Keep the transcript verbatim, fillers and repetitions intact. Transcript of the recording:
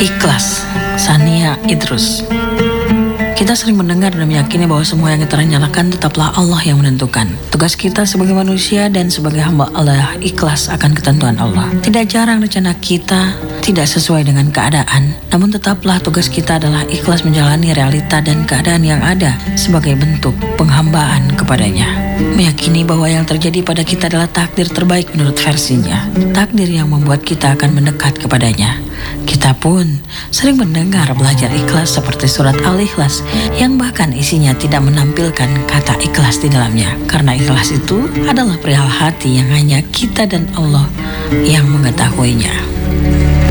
Ikhlas, Sania Idrus. Kita sering mendengar dan meyakini bahwa semua yang kita rencanakan tetaplah Allah yang menentukan. Tugas kita sebagai manusia dan sebagai hamba Allah ikhlas akan ketentuan Allah. Tidak jarang rencana kita tidak sesuai dengan keadaan, namun tetaplah tugas kita adalah ikhlas menjalani realita dan keadaan yang ada sebagai bentuk penghambaan kepadanya. Meyakini bahwa yang terjadi pada kita adalah takdir terbaik menurut versinya. Takdir yang membuat kita akan mendekat kepadanya. Kita pun sering mendengar belajar ikhlas seperti surat Al-Ikhlas yang bahkan isinya tidak menampilkan kata ikhlas di dalamnya. Karena ikhlas itu adalah perihal hati yang hanya kita dan Allah yang mengetahuinya.